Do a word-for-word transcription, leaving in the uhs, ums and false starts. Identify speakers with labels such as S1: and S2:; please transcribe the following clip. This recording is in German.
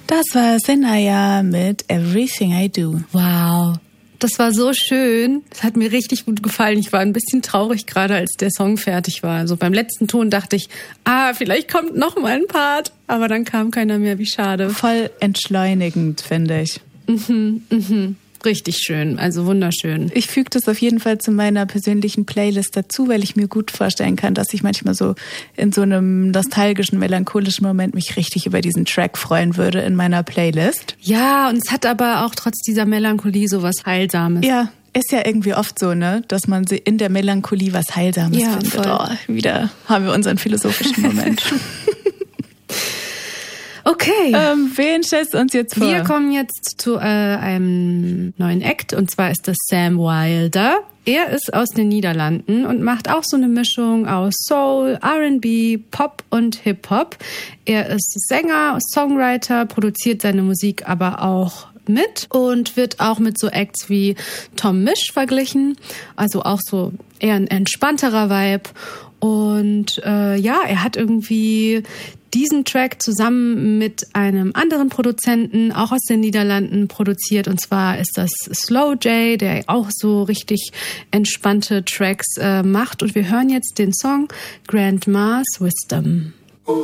S1: Das war Senaya mit Everything I Do.
S2: Wow. Das war so schön. Es hat mir richtig gut gefallen. Ich war ein bisschen traurig gerade, als der Song fertig war. Also beim letzten Ton dachte ich, ah, vielleicht kommt noch mal ein Part. Aber dann kam keiner mehr. Wie schade.
S1: Voll entschleunigend, finde ich.
S2: Mhm, mhm. Richtig schön, also wunderschön.
S1: Ich füge das auf jeden Fall zu meiner persönlichen Playlist dazu, weil ich mir gut vorstellen kann, dass ich manchmal so in so einem nostalgischen, melancholischen Moment mich richtig über diesen Track freuen würde in meiner Playlist.
S2: Ja, und es hat aber auch trotz dieser Melancholie so was Heilsames.
S1: Ja, ist ja irgendwie oft so, ne, dass man in der Melancholie was Heilsames
S2: ja,
S1: findet.
S2: Voll.
S1: Oh, wieder haben wir unseren philosophischen Moment.
S2: Okay.
S1: Ähm, wen stellst du uns jetzt vor?
S2: Wir kommen jetzt zu äh, einem neuen Act, und zwar ist das Sam Wilder. Er ist aus den Niederlanden und macht auch so eine Mischung aus Soul, R and B, Pop und Hip-Hop. Er ist Sänger, Songwriter, produziert seine Musik aber auch mit und wird auch mit so Acts wie Tom Misch verglichen. Also auch so eher ein entspannterer Vibe. Und äh, ja, er hat irgendwie diesen Track zusammen mit einem anderen Produzenten, auch aus den Niederlanden, produziert. Und zwar ist das Slow J, der auch so richtig entspannte Tracks äh, macht. Und wir hören jetzt den Song Grandma's Wisdom.